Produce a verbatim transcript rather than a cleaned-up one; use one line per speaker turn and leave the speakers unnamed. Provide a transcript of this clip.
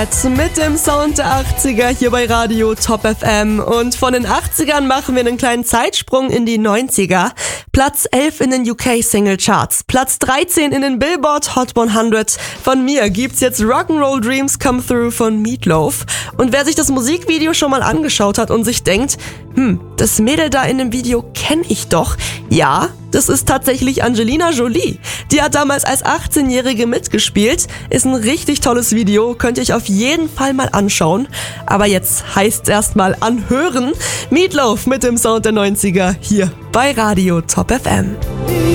Mit dem Sound der achtziger hier bei Radio Top F M. Und von den achtzigern machen wir einen kleinen Zeitsprung in die neunziger. Platz elf in den U K Single Charts, Platz dreizehn in den Billboard Hot hundert. Von mir gibt's jetzt Rock'n'Roll Dreams Come Through von Meatloaf. Und wer sich das Musikvideo schon mal angeschaut hat und sich denkt, hm, das Mädel da in dem Video kenne ich doch. Ja, das ist tatsächlich Angelina Jolie. Die hat damals als achtzehnjährige mitgespielt. Ist ein richtig tolles Video, könnt ihr euch auf jeden Fall mal anschauen. Aber jetzt heißt's erstmal anhören. Meatloaf mit dem Sound der neunziger hier bei Radio Top F M.